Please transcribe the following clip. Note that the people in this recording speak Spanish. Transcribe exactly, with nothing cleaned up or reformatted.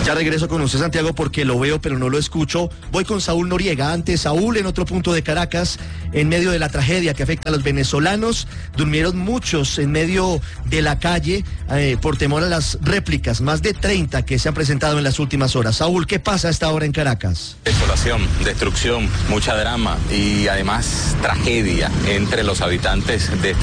Ya regreso con usted, Santiago, porque lo veo pero no lo escucho. Voy con Saúl Noriega. Antes, Saúl, en otro punto de Caracas, en medio de la tragedia que afecta a los venezolanos, durmieron muchos en medio de la calle eh, por temor a las réplicas, más de treinta que se han presentado en las últimas horas. Saúl, ¿qué pasa a esta hora en Caracas? Desolación, destrucción, mucha drama y además tragedia entre los habitantes de este